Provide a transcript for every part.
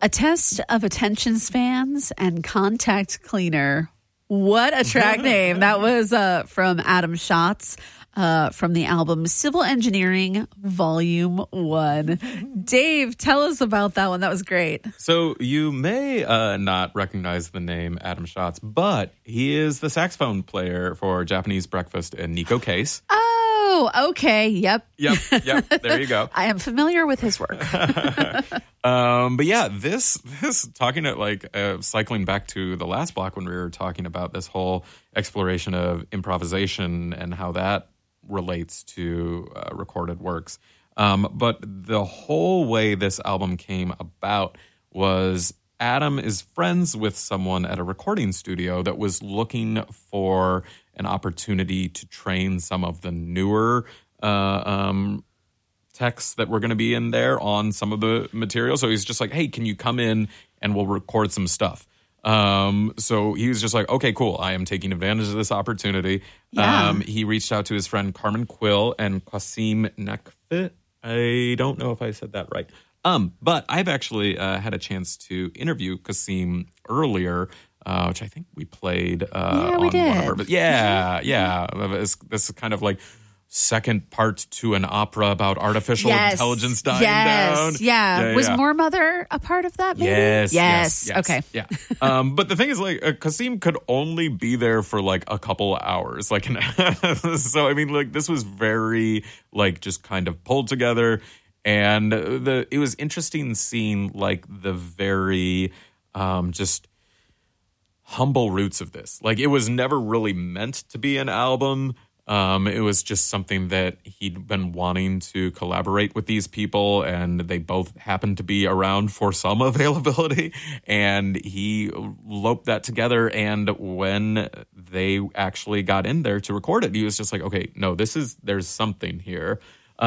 A test of attention spans and contact cleaner. What a track name. That was from Adam Schatz from the album Civil Engineering Volume 1. Dave, tell us about that one. That was great. So you may not recognize the name Adam Schatz, but he is the saxophone player for Japanese Breakfast and Nico Case. Oh, okay. Yep. There you go. I am familiar with his work. But yeah, this talking at cycling back to the last block when we were talking about this whole exploration of improvisation and how that relates to recorded works. But the whole way this album came about was Adam is friends with someone at a recording studio that was looking for an opportunity to train some of the newer texts that were going to be in there on some of the material. So he's just like, hey, can you come in and we'll record some stuff? So he was just like, okay, cool. I am taking advantage of this opportunity. Yeah. He reached out to his friend Carmen Quill and Qasim Nakfit. I don't know if I said that right. But I've actually had a chance to interview Qasim earlier, which I think we played on we did. one of our... Yeah. This is kind of like second part to an opera about artificial intelligence dying down. Yeah. Was More Mother a part of that, maybe? Yes. Okay. Yeah. But the thing is, Qasim could only be there for a couple hours. So, I mean, this was very, just kind of pulled together. And it was interesting seeing, the very just humble roots of this. It was never really meant to be an album. It was just something that he'd been wanting to collaborate with these people, and they both happened to be around for some availability, and he loped that together. And when they actually got in there to record it, he was just like, okay, no, there's something here,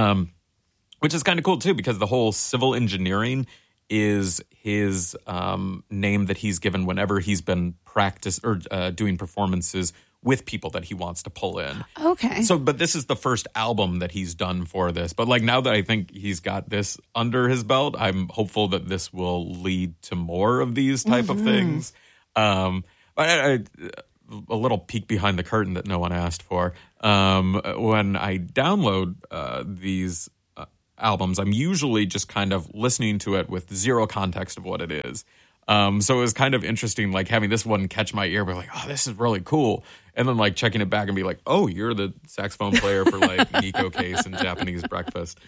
which is kind of cool too, because the whole Civil Engineering is his name that he's given whenever he's been doing performances with people that he wants to pull in. Okay. So, but this is the first album that he's done for this. But now that I think he's got this under his belt, I'm hopeful that this will lead to more of these type of things. But a little peek behind the curtain that no one asked for. When I download these albums, I'm usually just kind of listening to it with zero context of what it is. So it was kind of interesting, having this one catch my ear, but oh, this is really cool. And then checking it back and be like, oh, you're the saxophone player for Nico Case and Japanese Breakfast.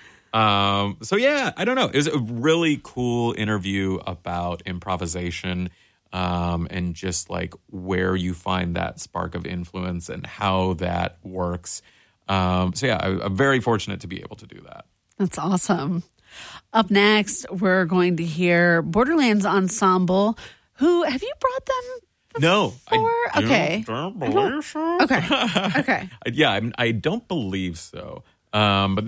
So yeah, I don't know. It was a really cool interview about improvisation, and just where you find that spark of influence and how that works. So yeah, I'm very fortunate to be able to do that. That's awesome. Up next, we're going to hear Borderlands Ensemble. Who have you brought them before? No. Okay. Don't believe so. Okay. Yeah, I don't believe so. But